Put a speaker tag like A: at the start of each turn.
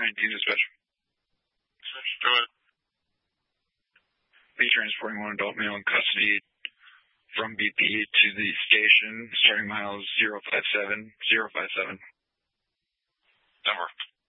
A: 419 dispatch.
B: Go ahead.
A: Be transporting one adult male in custody from BP to the station, starting miles 057.
B: Number.